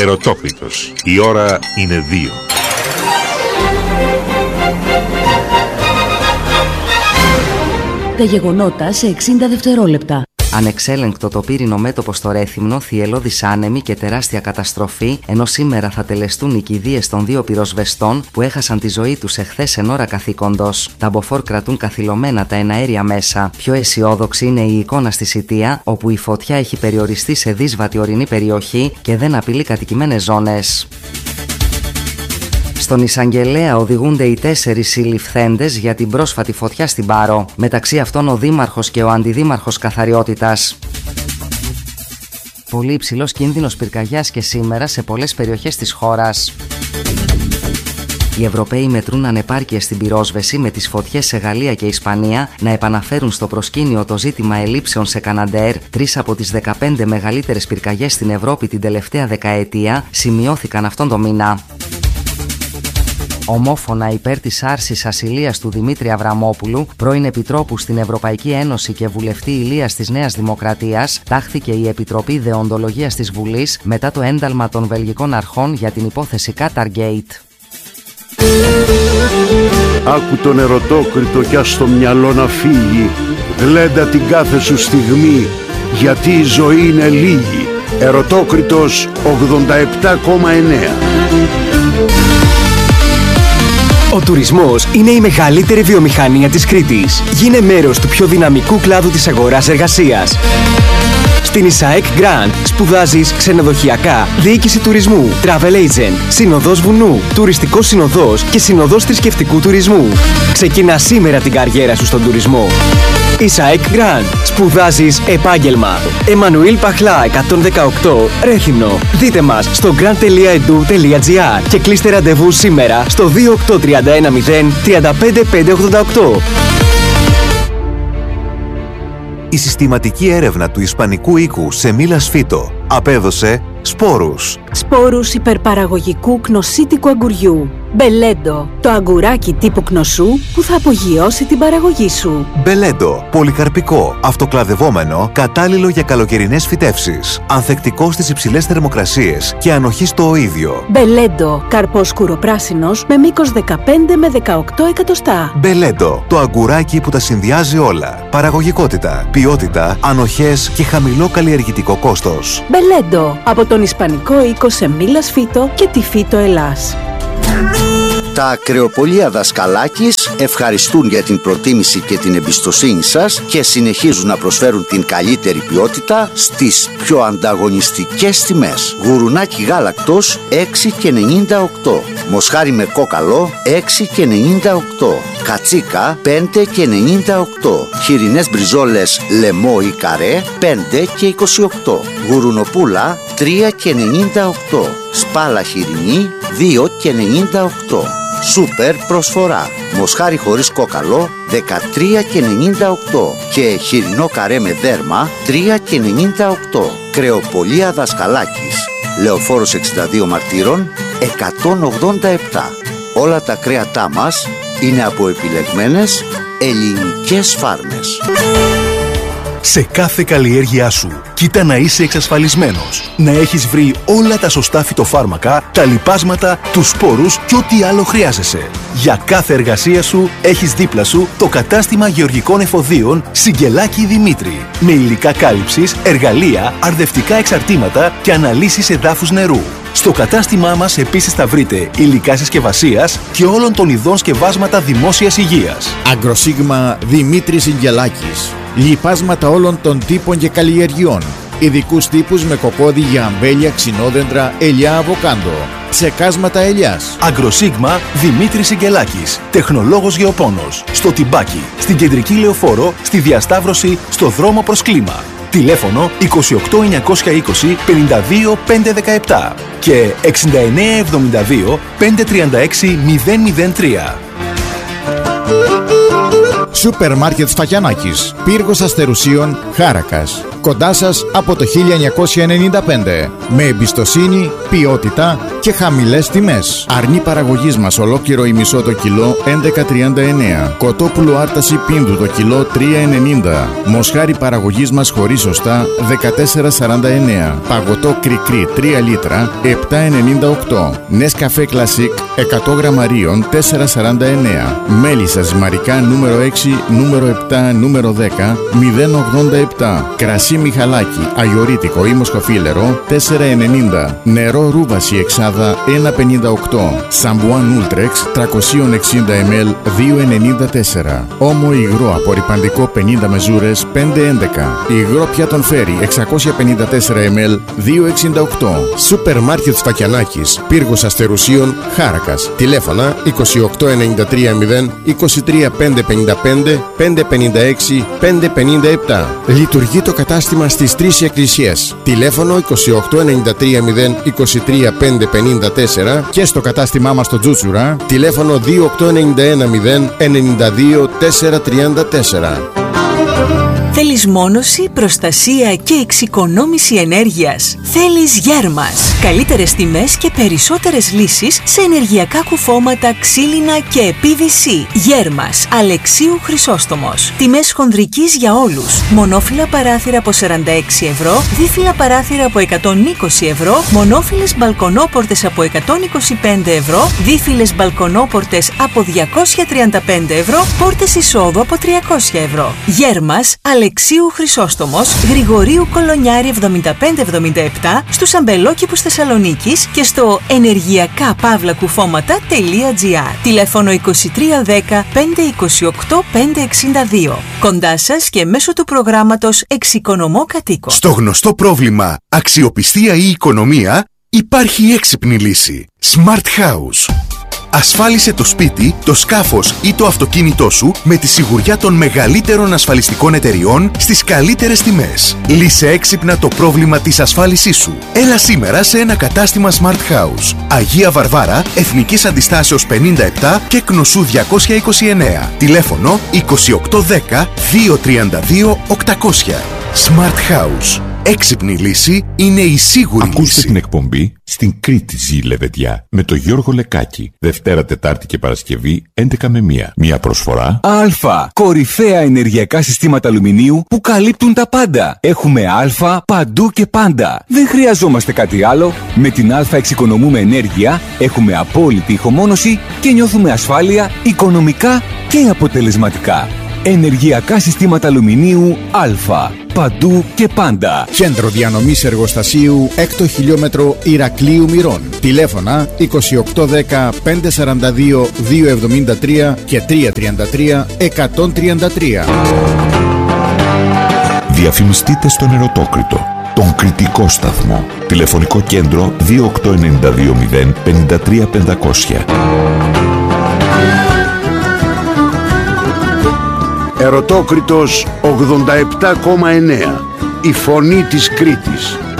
Ερωτόκριτος. Η ώρα είναι 2. Τα γεγονότα σε 60 δευτερόλεπτα. Ανεξέλεγκτο το πύρινο μέτωπο στο Ρέθυμνο, θυελλώδης άνεμη και τεράστια καταστροφή, ενώ σήμερα θα τελεστούν οι κηδείες των 2 πυροσβεστών που έχασαν τη ζωή τους εχθές εν ώρα καθήκοντος. Τα μποφόρ κρατούν καθυλωμένα τα εναέρια μέσα. Πιο αισιόδοξη είναι η εικόνα στη Σιτία, όπου η φωτιά έχει περιοριστεί σε δύσβατη ορεινή περιοχή και δεν απειλεί κατοικημένες ζώνες. Στον Εισαγγελέα οδηγούνται οι 4 συλληφθέντες για την πρόσφατη φωτιά στην Πάρο. Μεταξύ αυτών ο δήμαρχος και ο αντιδήμαρχος καθαριότητας. Πολύ υψηλός κίνδυνος πυρκαγιάς και σήμερα σε πολλές περιοχές της χώρας. Οι Ευρωπαίοι μετρούν ανεπάρκειες στην πυρόσβεση, με τις φωτιές σε Γαλλία και Ισπανία να επαναφέρουν στο προσκήνιο το ζήτημα ελλείψεων σε Καναντέρ. 3 από τις 15 μεγαλύτερες πυρκαγιές στην Ευρώπη την τελευταία δεκαετία σημειώθηκαν αυτόν τον μήνα. Ομόφωνα υπέρ της άρσης ασυλίας του Δημήτρη Αβραμόπουλου, πρώην Επιτρόπου στην Ευρωπαϊκή Ένωση και βουλευτή Ηλίας της Νέας Δημοκρατίας, τάχθηκε η Επιτροπή Δεοντολογίας της Βουλής μετά το ένταλμα των βελγικών αρχών για την υπόθεση Qatargate. Άκου τον ερωτόκριτο κι ας στο μυαλό να φύγει. Γλέντα την κάθε σου στιγμή, γιατί η ζωή είναι λίγη. Ερωτόκριτος 87,9. Ο τουρισμός είναι η μεγαλύτερη βιομηχανία της Κρήτης. Γίνε μέρος του πιο δυναμικού κλάδου της αγοράς εργασίας. Στην Ισαεκ Grand σπουδάζεις ξενοδοχειακά, διοίκηση τουρισμού, travel agent, συνοδός βουνού, τουριστικός συνοδός και συνοδός θρησκευτικού τουρισμού. Ξεκινά σήμερα την καριέρα σου στον τουρισμό. Ισαεκ Grand. Σπουδάζεις επάγγελμα. Εμμανουήλ Παχλά 118 Ρέθυμνο. Δείτε μας στο grand.edu.gr και κλείστε ραντεβού σήμερα στο 28310 35588. Η συστηματική έρευνα του Ισπανικού οίκου Σεμίλας Φίτο απέδωσε σπόρους. Σπόρους υπερπαραγωγικού κνοσίτικου αγκουριού. Μπελέντο, το αγκουράκι τύπου κνοσού που θα απογειώσει την παραγωγή σου. Μπελέντο, πολυκαρπικό, αυτοκλαδευόμενο, κατάλληλο για καλοκαιρινές φυτεύσεις. Ανθεκτικό στις υψηλές θερμοκρασίες και ανοχή στο οΐδιο. Μπελέντο, καρπός σκουροπράσινος με μήκος 15 με 18 εκατοστά. Μπελέντο, το αγκουράκι που τα συνδυάζει όλα. Παραγωγικότητα, ποιότητα, ανοχές και χαμηλό καλλιεργητικό κόστος. Μπελέντο, από τον Ισπανικό οίκο Σεμίλας Φίτο και τη Φίτο Ελλάς. Τα κρεοπολία Δασκαλάκης ευχαριστούν για την προτίμηση και την εμπιστοσύνη σας και συνεχίζουν να προσφέρουν την καλύτερη ποιότητα στις πιο ανταγωνιστικές τιμές. Γουρουνάκι γάλακτος 6,98. Μοσχάρι με κόκαλο 6,98. Κατσίκα 5,98. Χοιρινές μπριζόλες λεμό ή καρέ 5,28. Γουρουνοπούλα 3,98. Σπάλα χοιρινή 2,98. Σούπερ προσφορά. Μοσχάρι χωρίς κόκαλο 13,98 και χοιρινό καρέ με δέρμα 3,98. Κρεοπολία Δασκαλάκης. Λεωφόρος 62 Μαρτύρων 187. Όλα τα κρέατά μας είναι από επιλεγμένες ελληνικές φάρμες. Σε κάθε καλλιέργειά σου, κοίτα να είσαι εξασφαλισμένος. Να έχεις βρει όλα τα σωστά φυτοφάρμακα, τα λιπάσματα, τους σπόρους και ό,τι άλλο χρειάζεσαι. Για κάθε εργασία σου, έχεις δίπλα σου το κατάστημα γεωργικών εφοδίων Συγγελάκη Δημήτρη. Με υλικά κάλυψης, εργαλεία, αρδευτικά εξαρτήματα και αναλύσεις εδάφους νερού. Στο κατάστημά μας επίσης θα βρείτε υλικά συσκευασίας και όλων των ειδών σκευάσματα δημόσιας υγείας. Αγκροσίγμα Δημήτρης Συγγελάκης. Λιπάσματα όλων των τύπων και καλλιεργειών. Ειδικούς τύπους με κοκόδι για αμπέλια, ξινόδεντρα, ελιά, αβοκάντο. Ψεκάσματα ελιάς. Αγκροσίγμα Δημήτρης Συγγελάκης. Τεχνολόγος γεωπόνος. Στο Τιμπάκι. Στην Κεντρική Λεωφόρο. Στη Διασταύρωση. Στο δρόμο προς Κλίμα. Τηλέφωνο 28 920 52 517 και 69 72 536 003. Σούπερ μάρκετ Σφακιανάκης. Πύργος Αστερουσίων, Χάρακας. Κοντά σας από το 1995. Με εμπιστοσύνη, ποιότητα και χαμηλές τιμές. Αρνί παραγωγής μας ολόκληρο ημισό το κιλό 11,39. Κοτόπουλο άρταση πίνδου το κιλό 3,90. Μοσχάρι παραγωγής μας χωρίς οστά 14,49. Παγωτό κρικρί 3 λίτρα 7,98. Νέσκαφέ κλασικ 100 γραμμαρίων 4,49. Μέλισσα ζυμαρικά νούμερο 6, νούμερο 7, νούμερο 10 0,87. Κρασί Μιχαλάκι αγιορίτικο ή μοσχοφίλερο 4,90. Νερό ρούβαση εξάδα 1,58. Σαμπουάν Ούλτρεξ 360 ml 2,94. Όμο υγρό απορρυπαντικό 50 μεζούρες 5,11. Υγρό πιάτων φέρι 654 ml 2,68. Σούπερ μάρκετ Φακιανάκης, πύργος Αστερουσίων, Χάρακας. Τηλέφωνα 28930 23555 556 557. Λειτουργεί το κατάστημα στις 3 εκκλησίες. Τηλέφωνο 28930 23554 και στο κατάστημά μας στο Τζούτσουρα τηλέφωνο 28910 92 434. Θέλεις μόνωση, προστασία και εξοικονόμηση ενέργειας? Θέλεις Γέρμας. Καλύτερες τιμές και περισσότερες λύσεις σε ενεργειακά κουφώματα, ξύλινα και PVC. Γέρμας, Αλεξίου Χρυσόστομος. Τιμές χονδρικής για όλους. Μονόφυλλα παράθυρα από 46 ευρώ, δίφυλλα παράθυρα από 120 ευρώ, μονόφυλλες μπαλκονόπορτες από 125 ευρώ, δίφυλλες μπαλκονόπορτες από 235 ευρώ, πόρτες εισόδου από 300 ευρώ. Γέρμας, Αλεξίου Χρυσόστομος, Γρηγορίου Κολονιάρη 7577, στους αμπελόκηπους Θεσσαλονίκης και στο ενεργειακά-κουφώματα.gr. Τηλέφωνο 2310 528 562. Κοντά σας και μέσω του προγράμματος Εξοικονομώ Κατοίκο. Στο γνωστό πρόβλημα αξιοπιστία ή οικονομία υπάρχει η έξυπνη λύση. Smart House. Ασφάλισε το σπίτι, το σκάφος ή το αυτοκίνητό σου με τη σιγουριά των μεγαλύτερων ασφαλιστικών εταιριών στις καλύτερες τιμές. Λύσε έξυπνα το πρόβλημα της ασφάλισής σου. Έλα σήμερα σε ένα κατάστημα Smart House. Αγία Βαρβάρα, Εθνικής Αντιστάσεως 57 και Κνωσού 229. Τηλέφωνο 2810 232 800. Smart House. Έξυπνη λύση είναι η σίγουρη λύση. Ακούστε την εκπομπή «Στην Κρήτη ζει η Λεβεντιά» με τον Γιώργο Λεκάκη. Δευτέρα, Τετάρτη και Παρασκευή 11 με 1. Μια προσφορά Α. Κορυφαία ενεργειακά συστήματα αλουμινίου που καλύπτουν τα πάντα. Έχουμε Α παντού και πάντα. Δεν χρειαζόμαστε κάτι άλλο. Με την Α εξοικονομούμε ενέργεια, έχουμε απόλυτη ηχομόνωση και νιώθουμε ασφάλεια οικονομικά και αποτελεσματικά. Ενεργειακά συστήματα αλουμινίου Α. Παντού και πάντα. Κέντρο διανομής εργοστασίου 6ο χιλιόμετρο Ηρακλείου Μυρών. Τηλέφωνα 2810 542 273 και 333 133. Διαφημιστείτε στον Ερωτόκριτο, τον κριτικό σταθμό. Τηλεφωνικό κέντρο 28920 53 500. Ερωτόκριτος 87,9. Η φωνή της Κρήτης.